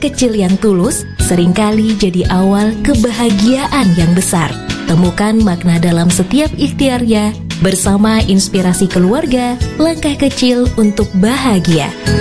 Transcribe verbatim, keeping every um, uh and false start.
kecil yang tulus seringkali jadi awal kebahagiaan yang besar. Temukan makna dalam setiap ikhtiarnya bersama Inspirasi Keluarga, langkah kecil untuk bahagia.